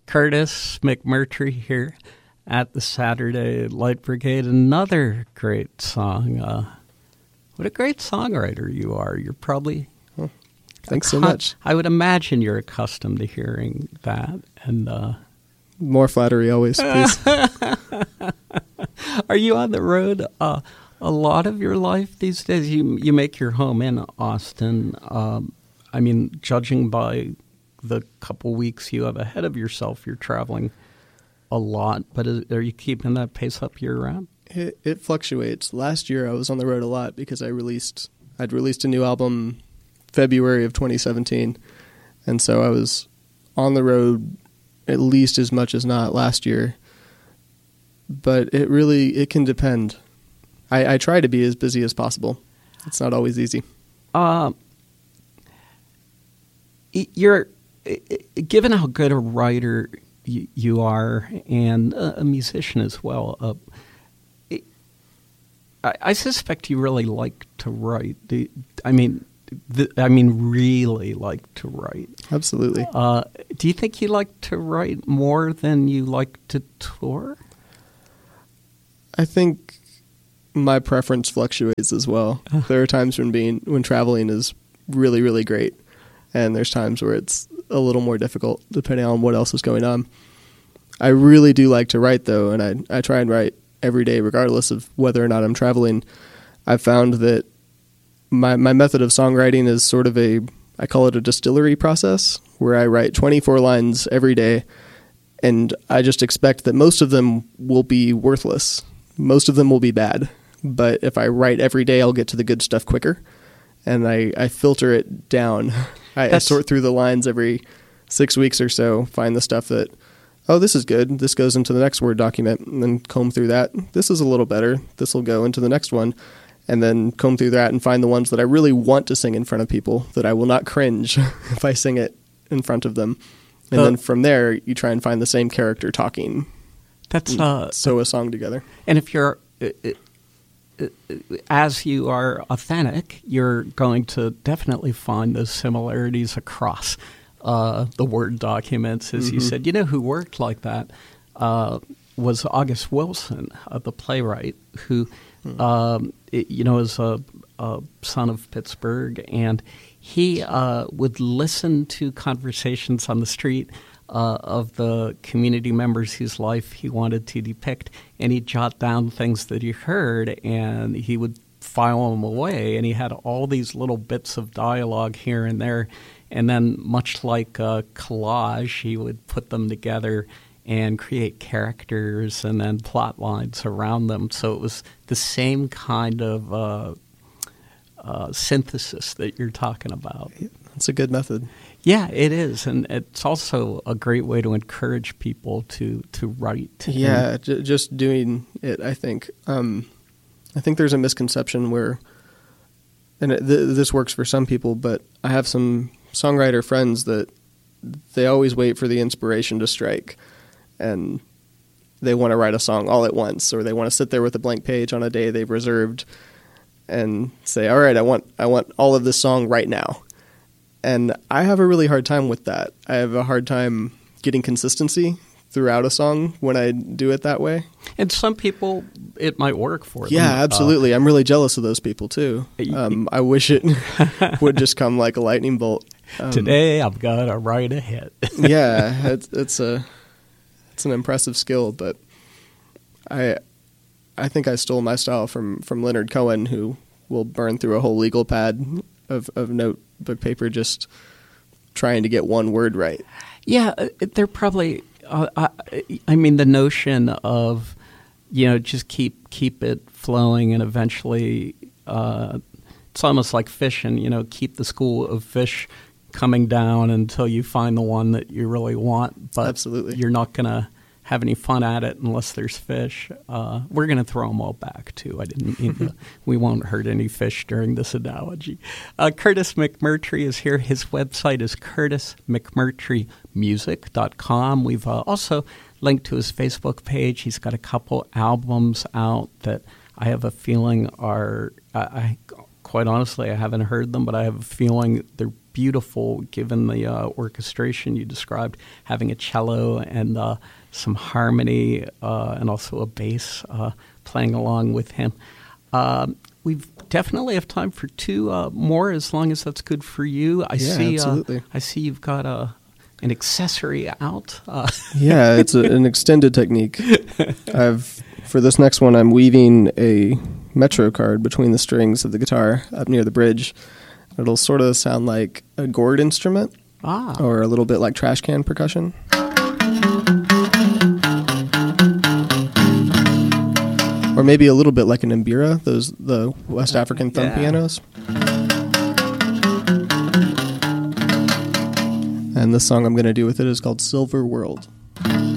Curtis McMurtry here at the Saturday Light Brigade. Another great song. What a great songwriter you are. You're probably... Thanks so much. I would imagine you're accustomed to hearing that. And more flattery always, please. Are you on the road a lot of your life these days? You make your home in Austin. I mean, judging by the couple weeks you have ahead of yourself, you're traveling a lot. But are you keeping that pace up year-round? It fluctuates. Last year I was on the road a lot because I'd released a new album February of 2017, and so I was on the road at least as much as not last year. But it can depend. I try to be as busy as possible. It's not always easy. You're given how good a writer you are and a musician as well. I suspect you really like to write. Really like to write. Absolutely. Do you think you like to write more than you like to tour? I think my preference fluctuates as well. There are times when traveling is really, really great, and there's times where it's a little more difficult depending on what else is going on. I really do like to write, though, and I try and write every day regardless of whether or not I'm traveling. I've found that my method of songwriting is sort of I call it a distillery process, where I write 24 lines every day, and I just expect that most of them will be worthless. Most of them will be bad. But if I write every day, I'll get to the good stuff quicker, and I filter it down. I sort through the lines every 6 weeks or so, find the stuff that, oh, this is good. This goes into the next Word document, and then comb through that. This is a little better. This will go into the next one. And then comb through that and find the ones that I really want to sing in front of people, that I will not cringe if I sing it in front of them. And then from there, you try and find the same character talking. Sew a song together. And if you're, as you are authentic, you're going to definitely find those similarities across the Word documents. As you said, who worked like that was August Wilson, the playwright, who... is a son of Pittsburgh, and he would listen to conversations on the street of the community members whose life he wanted to depict, and he'd jot down things that he heard, and he would file them away, and he had all these little bits of dialogue here and there, and then much like a collage, he would put them together and create characters and then plot lines around them. So it was the same kind of synthesis that you're talking about. It's a good method. Yeah, it is. And it's also a great way to encourage people to write. Yeah, just doing it, I think. I think there's a misconception where, and this works for some people, but I have some songwriter friends that they always wait for the inspiration to strike. And they want to write a song all at once, or they want to sit there with a blank page on a day they've reserved and say, all right, I want all of this song right now. And I have a really hard time with that. I have a hard time getting consistency throughout a song when I do it that way. And some people, it might work for them. Yeah, absolutely. I'm really jealous of those people, too. I wish it would just come like a lightning bolt. Today, I've got to write a hit. Yeah, it's an impressive skill, but I think I stole my style from Leonard Cohen, who will burn through a whole legal pad of notebook paper just trying to get one word right. Yeah, they're probably. The notion of just keep it flowing, and eventually it's almost like fishing. Keep the school of fish coming down until you find the one that you really want. But absolutely, you're not going to have any fun at it unless there's fish. We're going to throw them all back, too. I didn't mean to. We won't hurt any fish during this analogy. Curtis McMurtry is here. His website is curtismcmurtrymusic.com. We've also linked to his Facebook page. He's got a couple albums out that I have a feeling are, quite honestly, I haven't heard them, but I have a feeling they're beautiful, given the orchestration you described, having a cello and some harmony and also a bass playing along with him. We definitely have time for two more, as long as that's good for you. Absolutely. I see you've got an accessory out. Yeah, it's an extended technique. For this next one, I'm weaving a Metro card between the strings of the guitar up near the bridge. It'll sort of sound like a gourd instrument, or a little bit like trash can percussion. Or maybe a little bit like an mbira, the West African thumb pianos. And the song I'm going to do with it is called Silver World.